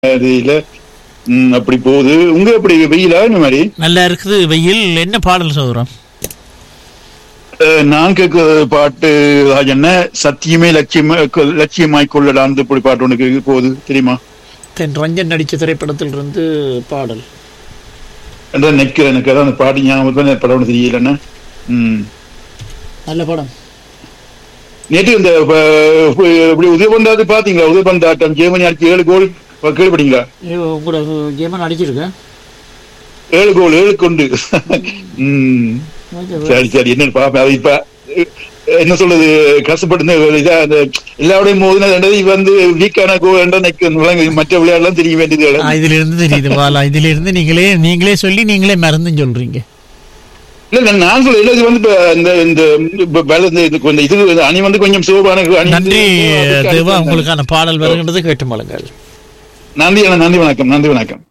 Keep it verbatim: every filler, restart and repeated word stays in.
இதுல ம், அப்படி போகுது. உங்க எப்படி வெயிலா இந்த மாதிரி? நல்லா இருக்குது வெயில். என்ன பாடல் சௌரம்? அஹ், நான் கேட்கிற பாட்டு என்ன சத்தியமே லட்சியமா லட்சியமாய் கொள்ளலான்னு இப்படி பாட்டு உனக்கு போகுது தெரியுமா? தென் ரஞ்சன் நடித்த திரைப்படத்தில் இருந்து பாடல். அதான் நிக்கிறேன் எனக்கு அதான் அந்த பாட்டு ஞாபகம் படம் ஒன்று தெரியலன்னா. ம் நல்ல படம். நேற்று இந்த இப்படி உதயபந்தாது பாத்தீங்களா? உதயபந்தாட்டம் ஜெர்மனி அடிச்சு ஏழு கோல் கேள்விப்பட்டீங்களா? உங்களோட ஜெர்மன் அடிச்சிருக்கேன். ஏழு கோல் ஏழு கொண்டு. ம் சரி சரி என்னன்னு பாப்பேன். அது இப்ப என்ன சொல்றது கஷ்டப்பட்டு இதா அந்த எல்லாருடையும் மோதினது வந்து வீக்கான கோல் மற்ற விளையாடலாம் தெரிய வேண்டியது. இதுல இருந்து தெரியுது பாலா. இதுல இருந்து நீங்களே நீங்களே சொல்லி நீங்களே மறந்து சொல்றீங்க. இல்ல நான் சொல்ல இது வந்து இந்த இது அணி வந்து கொஞ்சம் சோபான அணி. நன்றி தேவா, உங்களுக்கான பாடல் வருகின்றது கேட்டு மலங்கள். நன்றி நன்றி வணக்கம். நன்றி வணக்கம்.